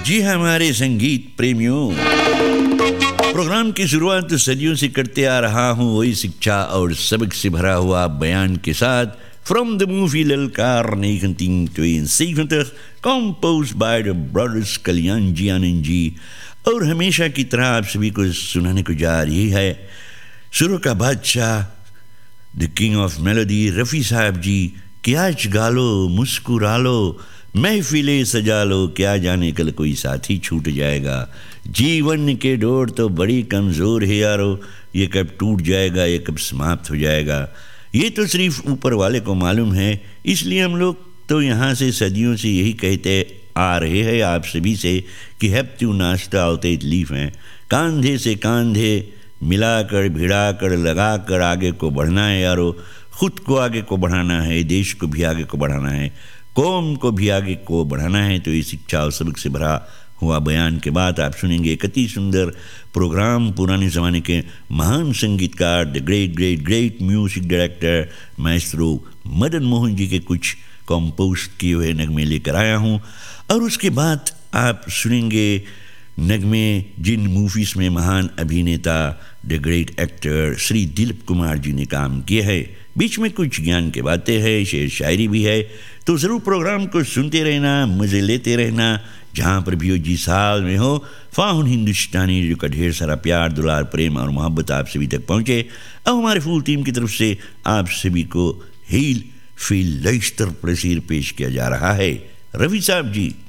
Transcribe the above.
जी हमारे संगीत प्रेमियों, प्रोग्राम की शुरुआत तो सदियों से करते आ रहा हूँ वही शिक्षा और सबक से भरा हुआ बयान के साथ फ्रॉम द मूवी ललकार 1972 composed by the brothers कल्याण जी आनंद जी। और हमेशा की तरह आप सभी को सुनाने को जा रही है सुरों का बादशाह the king of melody Rafi साहब जी कि आज गा लो मुस्कुरा लो महफिलें सजा लो, क्या जाने कल कोई साथी छूट जाएगा। जीवन के डोर तो बड़ी कमज़ोर है यारो, ये कब टूट जाएगा ये कब समाप्त हो जाएगा, ये तो सिर्फ ऊपर वाले को मालूम है। इसलिए हम लोग तो यहाँ से सदियों से यही कहते आ रहे हैं आप सभी से कि हैव टू नाश्ता होते तकलीफ हैं, कांधे से कांधे मिलाकर भिड़ाकर लगाकर आगे को बढ़ना है यारो। खुद को आगे को बढ़ाना है, देश को भी आगे को बढ़ाना है, कौम को भी आगे को बढ़ाना है। तो ये शिक्षा और सबक से भरा हुआ बयान के बाद आप सुनेंगे एक अति सुंदर प्रोग्राम पुराने ज़माने के महान संगीतकार the great great great music director Maestro Madan Mohan ji के कुछ कंपोज किए हुए नगमे लेकर आया हूँ। और उसके बाद आप सुनेंगे नगमे जिन मूवीज़ में महान अभिनेता the great actor Shri Dilip Kumar ji ने काम किया है। बीच में कुछ ज्ञान की बातें हैं, शेर शायरी भी है। तो ज़रूर प्रोग्राम को सुनते रहना, मज़े लेते रहना। जहाँ पर भी हो जिस हाल में हो, फाहुन हिंदुस्तानी रेडियो का ढेर सारा प्यार दुलार प्रेम और मोहब्बत आप सभी तक पहुँचे। अब हमारे फुल टीम की तरफ से आप सभी को हील फील लैस्टर प्रेसिर पेश किया जा रहा है। रफ़ी साहब जी।